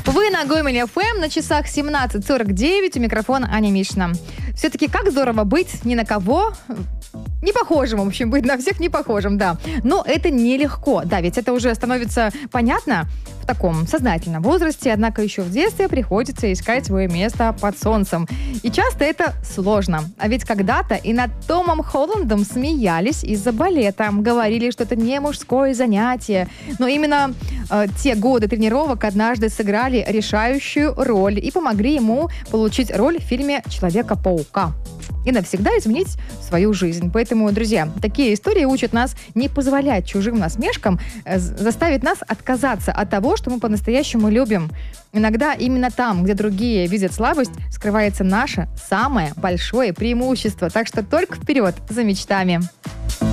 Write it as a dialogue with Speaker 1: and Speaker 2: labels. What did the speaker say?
Speaker 1: Вы на Гомель ФМ, на часах 17:49, у микрофона Аня Мишина. Все-таки как здорово быть ни на кого не похожим, в общем, быть на всех не похожим, да. Но это нелегко, да, ведь это уже становится понятно в таком сознательном возрасте, однако еще в детстве приходится искать свое место под солнцем. И часто это сложно. А ведь когда-то и над Томом Холландом смеялись из-за балета. Говорили, что это не мужское занятие. Но именно те годы тренировок однажды сыграли решающую роль и помогли ему получить роль в фильме «Человека-паука» и навсегда изменить свою жизнь. Поэтому, друзья, такие истории учат нас не позволять чужим насмешкам заставить нас отказаться от того, что мы по-настоящему любим. Иногда именно там, где другие видят слабость, скрывается наше самое большое преимущество. Так что только вперед за мечтами.